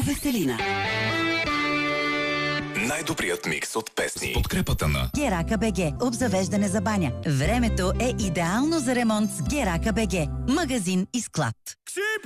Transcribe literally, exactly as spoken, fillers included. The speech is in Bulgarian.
Веселина. Най-добрият микс от песни. С подкрепата на Герака БГ. Обзавеждане за баня. Времето е идеално за ремонт с Герака БГ. Магазин и склад.